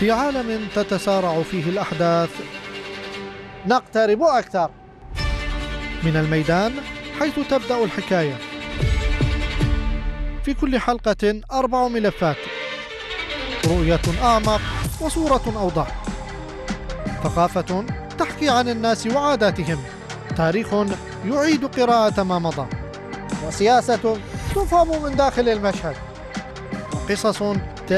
في عالم تتسارع فيه الأحداث نقترب أكثر من الميدان حيث تبدأ الحكاية. في كل حلقة 4 ملفات، رؤية أعمق وصورة أوضح، ثقافة تحكي عن الناس وعاداتهم، تاريخ يعيد قراءة ما مضى، وسياسة تفهم من داخل المشهد، قصص